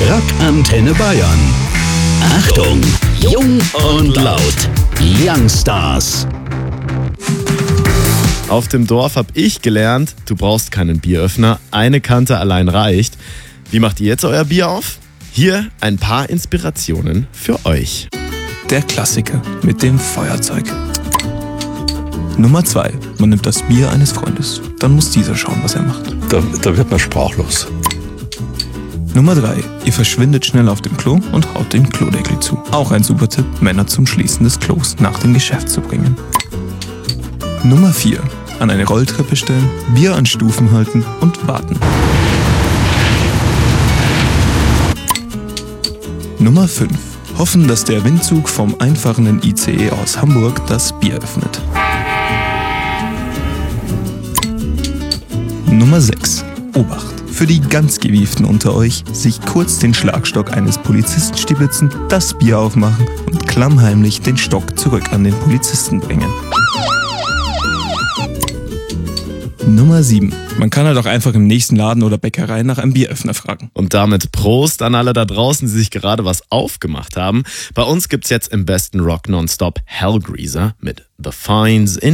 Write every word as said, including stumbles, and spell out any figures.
Rock Antenne Bayern. Achtung, jung und laut. Youngstars. Auf dem Dorf habe ich gelernt, du brauchst keinen Bieröffner, eine Kante allein reicht. Wie macht ihr jetzt euer Bier auf? Hier ein paar Inspirationen für euch. Der Klassiker mit dem Feuerzeug. Nummer zwei. Man nimmt das Bier eines Freundes. Dann muss dieser schauen, was er macht. Da, da wird man sprachlos. Nummer drei. Ihr verschwindet schnell auf dem Klo und haut den Klodeckel zu. Auch ein super Tipp, Männer zum Schließen des Klos nach dem Geschäft zu bringen. Nummer vier. An eine Rolltreppe stellen, Bier an Stufen halten und warten. Nummer fünf. Hoffen, dass der Windzug vom einfahrenden I C E aus Hamburg das Bier öffnet. Nummer sechs. Obacht. Für die ganz Gewieften unter euch, sich kurz den Schlagstock eines Polizisten stibitzen, das Bier aufmachen und klammheimlich den Stock zurück an den Polizisten bringen. Nummer sieben. Man kann halt auch einfach im nächsten Laden oder Bäckerei nach einem Bieröffner fragen. Und damit Prost an alle da draußen, die sich gerade was aufgemacht haben. Bei uns gibt's jetzt im besten Rock Nonstop Hellgreaser mit The Fines in